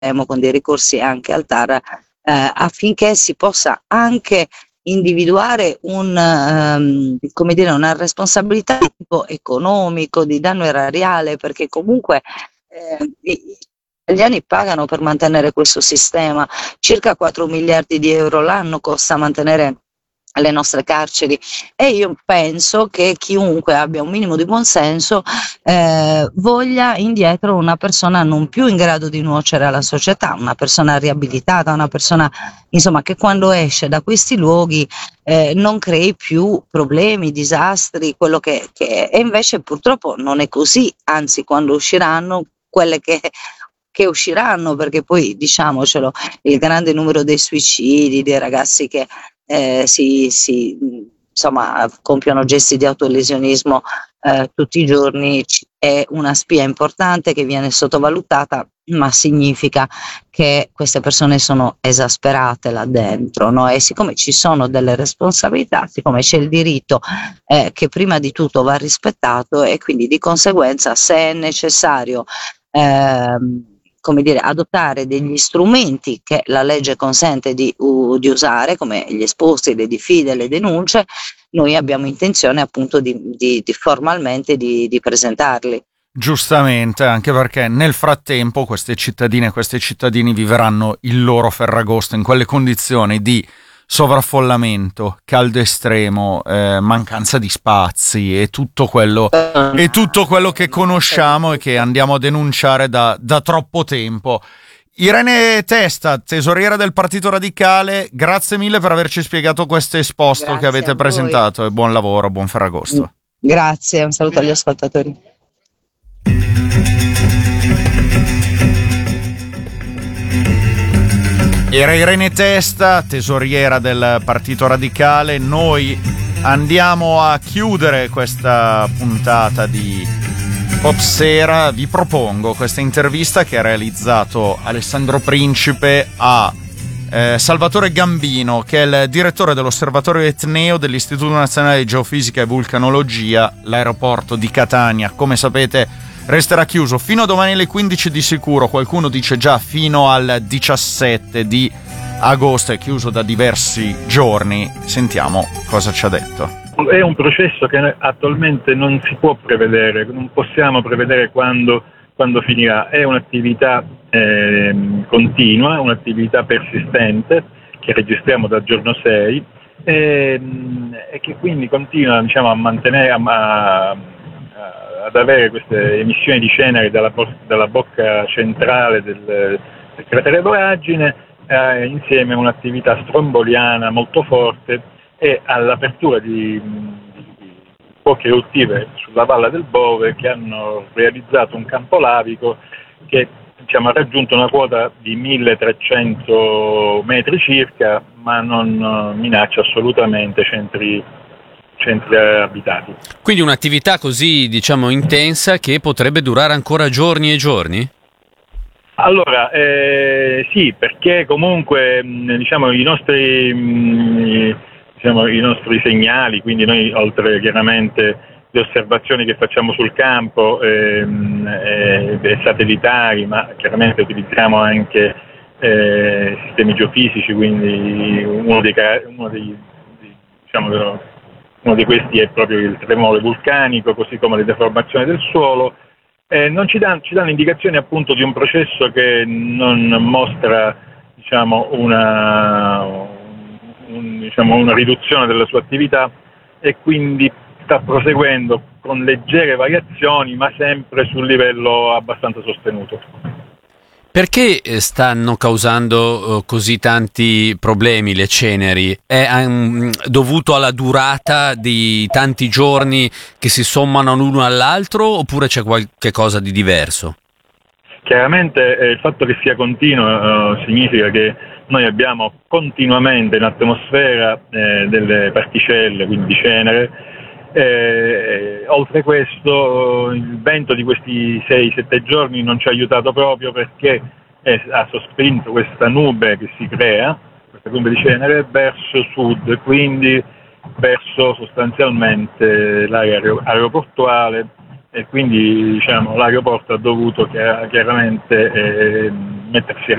con dei ricorsi anche al TAR, affinché si possa anche individuare come dire, una responsabilità di tipo economico, di danno erariale, perché comunque gli italiani pagano per mantenere questo sistema. Circa 4 miliardi di euro l'anno costa mantenere le nostre carceri, e io penso che chiunque abbia un minimo di buonsenso voglia indietro una persona non più in grado di nuocere alla società, una persona riabilitata, una persona insomma che quando esce da questi luoghi non crei più problemi, disastri, quello che e invece purtroppo non è così, anzi quando usciranno quelle che usciranno, perché poi diciamocelo, il grande numero dei suicidi, dei ragazzi che insomma compiono gesti di autolesionismo tutti i giorni, è una spia importante che viene sottovalutata, ma significa che queste persone sono esasperate là dentro, no? E siccome ci sono delle responsabilità, siccome c'è il diritto che prima di tutto va rispettato, e quindi di conseguenza, se è necessario come dire, adottare degli strumenti che la legge consente di usare, come gli esposti, le diffide, le denunce, noi abbiamo intenzione appunto di formalmente di presentarli. Giustamente, anche perché nel frattempo queste cittadine e questi cittadini vivranno il loro Ferragosto in quelle condizioni di sovraffollamento, caldo estremo, mancanza di spazi e tutto quello che conosciamo e che andiamo a denunciare da troppo tempo. Irene Testa, tesoriera del Partito Radicale, grazie mille per averci spiegato questo esposto Grazie che avete presentato, e buon lavoro, buon Ferragosto. Grazie, un saluto agli ascoltatori. Era Irene Testa, tesoriera del Partito Radicale. Noi andiamo a chiudere questa puntata di Popsera. Vi propongo questa intervista che ha realizzato Alessandro Principe a Salvatore Gambino, che è il direttore dell'Osservatorio Etneo dell'Istituto Nazionale di Geofisica e Vulcanologia. L'aeroporto di Catania, come sapete, resterà chiuso fino a domani alle 15 di sicuro. Qualcuno dice già fino al 17 di agosto, è chiuso da diversi giorni. Sentiamo cosa ci ha detto. È un processo che attualmente non si può prevedere, non possiamo prevedere quando finirà. È un'attività continua, un'attività persistente che registriamo dal giorno 6 e che quindi continua, diciamo, a mantenere ad avere queste emissioni di cenere dalla bocca centrale del cratere Voragine, insieme a un'attività stromboliana molto forte e all'apertura di poche eruttive sulla valle del Bove, che hanno realizzato un campo lavico che, diciamo, ha raggiunto una quota di 1300 metri circa, ma non minaccia assolutamente centri abitati. Quindi un'attività così, diciamo, intensa che potrebbe durare ancora giorni e giorni? Allora, sì, perché comunque diciamo i nostri segnali, quindi noi, oltre chiaramente le osservazioni che facciamo sul campo satellitari, ma chiaramente utilizziamo anche sistemi geofisici, quindi uno di questi è proprio il tremore vulcanico, così come le deformazioni del suolo. Non ci danno indicazioni appunto di un processo che non mostra, diciamo, una riduzione della sua attività, e quindi sta proseguendo con leggere variazioni, ma sempre sul livello abbastanza sostenuto. Perché stanno causando così tanti problemi le ceneri? È dovuto alla durata di tanti giorni che si sommano l'uno all'altro, oppure c'è qualche cosa di diverso? Chiaramente il fatto che sia continuo significa che noi abbiamo continuamente in atmosfera delle particelle, quindi cenere. Oltre questo, il vento di questi 6-7 giorni non ci ha aiutato proprio, perché ha sospinto questa nube che si crea, questa nube di cenere, verso sud, quindi verso sostanzialmente l'area aeroportuale, e quindi, diciamo, l'aeroporto ha dovuto chiaramente mettersi a